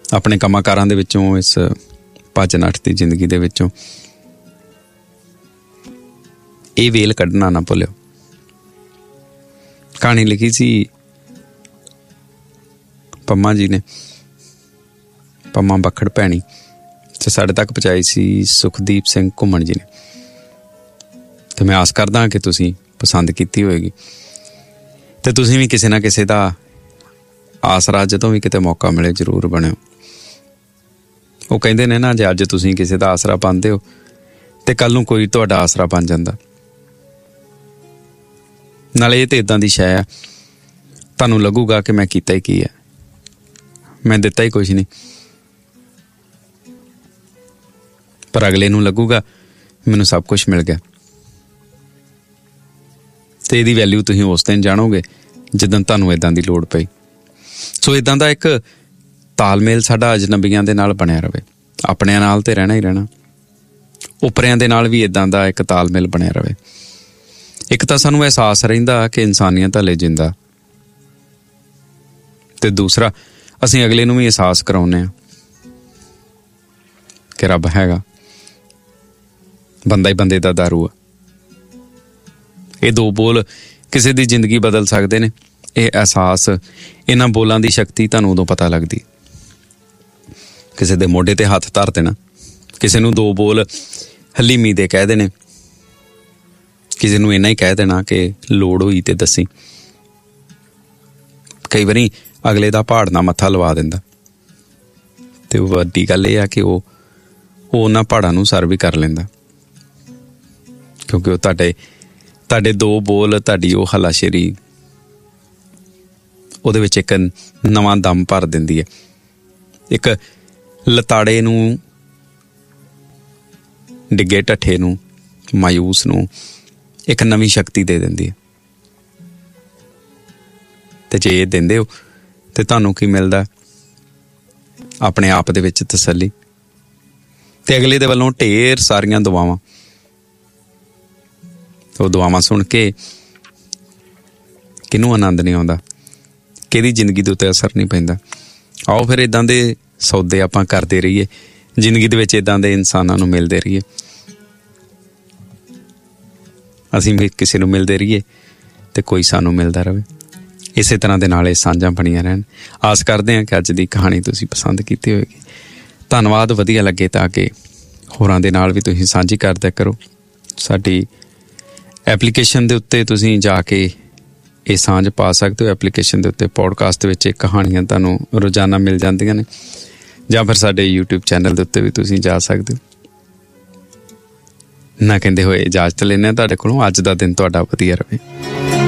ਆਪਣੇ ਕੰਮਾਂ ਕਾਰਾਂ ਦੇ ਵਿੱਚੋਂ, ਇਸ ਭੱਜ ਨੱਠ ਦੀ ਜ਼ਿੰਦਗੀ ਦੇ ਵਿੱਚੋਂ ਇਹ ਵੇਲ ਕੱਢਣਾ ਨਾ ਭੁੱਲਿਓ। ਕਹਾਣੀ ਲਿਖੀ ਸੀ ਪੰਮਾ ਜੀ ਨੇ, ਪੰਮਾ ਬੱਖੜ ਭੈਣੀ, ਤੇ ਸਾਡੇ ਤੱਕ ਪਹੁੰਚਾਈ ਸੀ ਸੁਖਦੀਪ ਸਿੰਘ ਘੁੰਮਣ ਜੀ ਨੇ। ਤੇ ਮੈਂ ਆਸ ਕਰਦਾ ਕਿ ਤੁਸੀਂ ਪਸੰਦ ਕੀਤੀ ਹੋਏਗੀ ਤੇ ਤੁਸੀਂ ਵੀ ਕਿਸੇ ਨਾ ਕਿਸੇ ਦਾ ਆਸਰਾ ਜਦੋਂ ਵੀ ਕਿਤੇ ਮੌਕਾ ਮਿਲੇ ਜ਼ਰੂਰ ਬਣਿਓ। ਉਹ ਕਹਿੰਦੇ ਨੇ ਨਾ, ਜੇ ਅੱਜ ਤੁਸੀਂ ਕਿਸੇ ਦਾ ਆਸਰਾ ਬਣਦੇ ਹੋ ਤੇ ਕੱਲ ਨੂੰ ਕੋਈ ਤੁਹਾਡਾ ਆਸਰਾ ਬਣ ਜਾਂਦਾ। ਨਾਲੇ ਇਹ ਤੇ ਇੱਦਾਂ ਦੀ ਸ਼ੈ ਆ, ਤੁਹਾਨੂੰ ਲੱਗੂਗਾ ਕਿ ਮੈਂ ਕੀਤਾ ਹੀ ਕੀ ਹੈ, ਮੈਂ ਦਿੱਤਾ ਹੀ ਕੁਛ ਨਹੀਂ, ਪਰ ਅਗਲੇ ਨੂੰ ਲੱਗੂਗਾ ਮੈਨੂੰ ਸਭ ਕੁਛ ਮਿਲ ਗਿਆ। ਤੇ ਇਹਦੀ ਵੈਲਿਊ ਤੁਸੀਂ ਉਸ ਦਿਨ ਜਾਣੋਗੇ ਜਿੱਦਣ ਤੁਹਾਨੂੰ ਇੱਦਾਂ ਦੀ ਲੋੜ ਪਈ। ਸੋ ਇੱਦਾਂ ਦਾ ਇੱਕ ਤਾਲਮੇਲ ਸਾਡਾ ਅਜਨਬੀਆਂ ਦੇ ਨਾਲ ਬਣਿਆ ਰਹੇ, ਆਪਣਿਆਂ ਨਾਲ ਤੇ ਰਹਿਣਾ ਹੀ ਰਹਿਣਾ, ਉਪਰਿਆਂ ਦੇ ਨਾਲ ਵੀ ਇੱਦਾਂ ਦਾ ਇੱਕ ਤਾਲਮੇਲ ਬਣਿਆ ਰਹੇ। ਇੱਕ ਤਾਂ ਸਾਨੂੰ ਅਹਿਸਾਸ ਰਹਿੰਦਾ ਕਿ ਇਨਸਾਨੀਅਤ ਹਲੇ ਜਿੰਦਾ, ਤੇ ਦੂਸਰਾ ਅਸੀਂ ਅਗਲੇ ਨੂੰ ਵੀ ਅਹਿਸਾਸ ਕਰਾਉਂਦੇ ਹਾਂ ਕਿ ਰੱਬ ਹੈਗਾ, ਬੰਦਾ ਹੀ ਬੰਦੇ ਦਾ ਦਾਰੂ ਆ। ਇਹ ਦੋ ਬੋਲ ਕਿਸੇ ਦੀ ਜ਼ਿੰਦਗੀ ਬਦਲ ਸਕਦੇ ਨੇ। ਇਹ ਅਹਿਸਾਸ, ਇਹਨਾਂ ਬੋਲਾਂ ਦੀ ਸ਼ਕਤੀ ਤੁਹਾਨੂੰ ਉਦੋਂ ਪਤਾ ਲੱਗਦੀ। ਕਿਸੇ ਦੇ ਮੋਢੇ ਤੇ ਹੱਥ ਧਰ ਦੇਣਾ, ਕਿਸੇ ਨੂੰ ਦੋ ਬੋਲ ਹਲੀਮੀ ਦੇ ਕਹਿ ਦੇਣੇ, ਕਿਸੇ ਨੂੰ ਇੰਨਾ ਹੀ ਕਹਿ ਦੇਣਾ ਕਿ ਲੋੜ ਹੋਈ ਤੇ ਦੱਸੀ। ਕਈ ਵਾਰੀ ਅਗਲੇ ਦਾ ਪਹਾੜ ਨਾਲ ਮੱਥਾ ਲਵਾ ਦਿੰਦਾ, ਤੇ ਵੱਡੀ ਗੱਲ ਇਹ ਆ ਕਿ ਉਹ ਉਹਨਾਂ ਪਹਾੜਾਂ ਨੂੰ ਸਰ ਵੀ ਕਰ ਲੈਂਦਾ, ਕਿਉਂਕਿ ਉਹ ਤੁਹਾਡੇ ਦੋ ਬੋਲ, ਤੁਹਾਡੀ ਉਹ ਹਲਾਸ਼ੇਰੀ ਉਹਦੇ ਵਿੱਚ ਇੱਕ ਨਵਾਂ ਦਮ ਭਰ ਦਿੰਦੀ ਹੈ। ਇੱਕ ਲਤਾੜੇ ਨੂੰ, ਡਿੱਗੇ ਢੱਠੇ ਨੂੰ, ਮਾਯੂਸ ਨੂੰ ਇੱਕ ਨਵੀਂ ਸ਼ਕਤੀ ਦੇ ਦਿੰਦੀ ਹੈ। ਤੇ ਜੇ ਇਹ ਦਿੰਦੇ ਹੋ ਤੇ ਤੁਹਾਨੂੰ ਕੀ ਮਿਲਦਾ? ਆਪਣੇ ਆਪ ਦੇ ਵਿੱਚ ਤਸੱਲੀ, ਤੇ ਅਗਲੇ ਦੇ ਵੱਲੋਂ ਢੇਰ ਸਾਰੀਆਂ ਦੁਆਵਾਂ। ਉਹ ਦੁਆਵਾਂ ਸੁਣ ਕੇ ਕਿਹਨੂੰ ਆਨੰਦ ਨਹੀਂ ਆਉਂਦਾ, ਕਿਹਦੀ ਜ਼ਿੰਦਗੀ ਦੇ ਉੱਤੇ ਅਸਰ ਨਹੀਂ ਪੈਂਦਾ। ਆਓ ਫਿਰ ਇੱਦਾਂ ਦੇ ਸੌਦੇ ਆਪਾਂ ਕਰਦੇ ਰਹੀਏ, ਜ਼ਿੰਦਗੀ ਦੇ ਵਿੱਚ ਇੱਦਾਂ ਦੇ ਇਨਸਾਨਾਂ ਨੂੰ ਮਿਲਦੇ ਰਹੀਏ, ਅਸੀਂ ਵੀ ਕਿਸੇ ਨੂੰ ਮਿਲਦੇ ਰਹੀਏ ਤੇ ਕੋਈ ਸਾਨੂੰ ਮਿਲਦਾ ਰਹੇ। ਇਸੇ ਤਰ੍ਹਾਂ ਦੇ ਨਾਲ ਇਹ ਸਾਂਝਾਂ ਬਣੀਆਂ ਰਹਿਣ। ਆਸ ਕਰਦੇ ਹਾਂ ਕਿ ਅੱਜ ਦੀ ਕਹਾਣੀ ਤੁਸੀਂ ਪਸੰਦ ਕੀਤੀ ਹੋਏਗੀ। ਧੰਨਵਾਦ। ਵਧੀਆ ਲੱਗੇ ਤਾਂ ਕਿ ਹੋਰਾਂ ਦੇ ਨਾਲ ਵੀ ਤੁਸੀਂ ਸਾਂਝੀ ਕਰਦਿਆ ਕਰੋ। ਸਾਡੀ ਐਪਲੀਕੇਸ਼ਨ ਦੇ ਉੱਤੇ ਤੁਸੀਂ ਜਾ ਕੇ ਇਹ ਸਾਂਝ ਪਾ ਸਕਦੇ ਹੋ। ਐਪਲੀਕੇਸ਼ਨ ਦੇ ਉੱਤੇ ਪੋਡਕਾਸਟ ਵਿੱਚ ਇਹ ਕਹਾਣੀਆਂ ਤੁਹਾਨੂੰ ਰੋਜ਼ਾਨਾ ਮਿਲ ਜਾਂਦੀਆਂ ਨੇ, ਜਾਂ ਫਿਰ ਸਾਡੇ YouTube ਚੈਨਲ ਦੇ ਉੱਤੇ ਵੀ ਤੁਸੀਂ ਜਾ ਸਕਦੇ ਹੋ। ਨਾ ਕਹਿੰਦੇ ਹੋਏ ਇਜਾਜ਼ਤ ਲੈਂਦੇ ਹਾਂ ਤੁਹਾਡੇ ਕੋਲੋਂ। ਅੱਜ ਦਾ ਦਿਨ ਤੁਹਾਡਾ ਵਧੀਆ ਰਹੇ।